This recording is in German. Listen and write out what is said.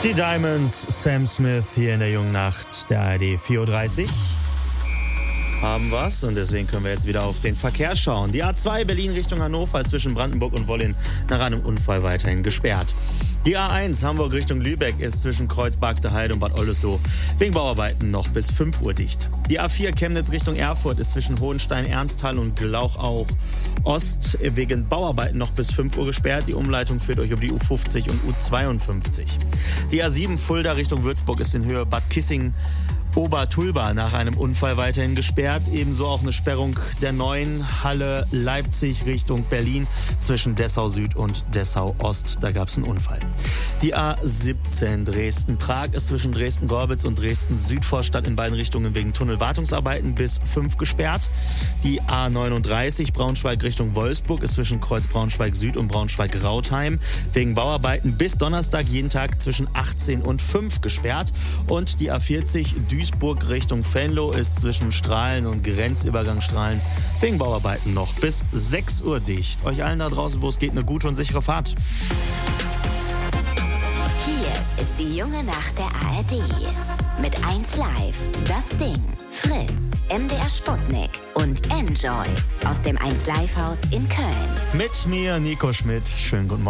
Die Diamonds, Sam Smith hier in der jungen Nacht der ARD 4.30 Uhr. Haben was und deswegen können wir jetzt wieder auf den Verkehr schauen. Die A2 Berlin Richtung Hannover ist zwischen Brandenburg und Wollin nach einem Unfall weiterhin gesperrt. Die A1 Hamburg Richtung Lübeck ist zwischen Kreuz-Bargteheide und Bad Oldesloe wegen Bauarbeiten noch bis 5 Uhr dicht. Die A4 Chemnitz Richtung Erfurt ist zwischen Hohenstein-Ernsthal und Glauchau Ost wegen Bauarbeiten noch bis 5 Uhr gesperrt. Die Umleitung führt euch um die U50 und U52. Die A7 Fulda Richtung Würzburg ist in Höhe Bad Kissing Obertulba nach einem Unfall weiterhin gesperrt. Ebenso auch eine Sperrung der neuen Halle Leipzig Richtung Berlin zwischen Dessau Süd und Dessau Ost. Da gab es einen Unfall. Die A17 Dresden-Prag ist zwischen Dresden-Gorbitz und Dresden-Südvorstadt in beiden Richtungen wegen Tunnelwartungsarbeiten bis 5 gesperrt. Die A39 Braunschweig Richtung Wolfsburg ist zwischen Kreuz Braunschweig Süd und Braunschweig-Rautheim wegen Bauarbeiten bis Donnerstag jeden Tag zwischen 18 und 5 gesperrt. Und die A40 Duisburg Richtung Venlo ist zwischen Strahlen und Grenzübergang Strahlen wegen Bauarbeiten noch bis 6 Uhr dicht. Euch allen da draußen, wo es geht, eine gute und sichere Fahrt. Hier ist die junge Nacht der ARD. Mit 1 Live, Das Ding, Fritz, MDR Sputnik und Enjoy aus dem 1 Live Haus in Köln. Mit mir, Nico Schmidt. Schönen guten Morgen.